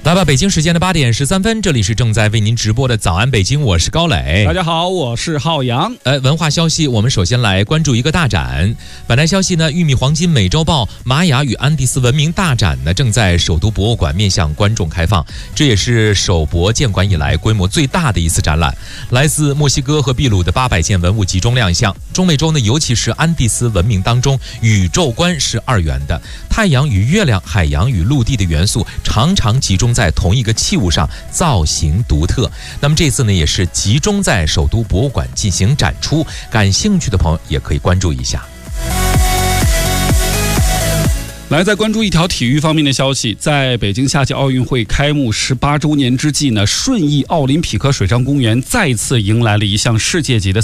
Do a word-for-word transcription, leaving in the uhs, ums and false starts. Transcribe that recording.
来吧，北京时间的八点十三分，这里是正在为您直播的早安北京，我是高磊。 大家好，我是浩洋。 呃，文化消息，我们首先来关注一个大展。本来消息呢，玉米黄金美洲豹玛雅与安第斯文明大展呢，正在首都博物馆面向观众开放，这也是首博建馆以来规模最大的一次展览。来自墨西哥和秘鲁的八百件文物集中亮相。中美洲呢，尤其是安第斯文明当中，宇宙观是二元的，太阳与月亮、海洋与陆地的元素常常集中在同一个器物上，造型独特。那么这次呢，也是集中在首都博物馆进行展出，感兴趣的朋友也可以关注一下。 来，再关注一条体育方面的消息，在北京夏季奥运会开幕十八周年之际呢，顺义奥林匹克水上公园再次迎来了一项世界级的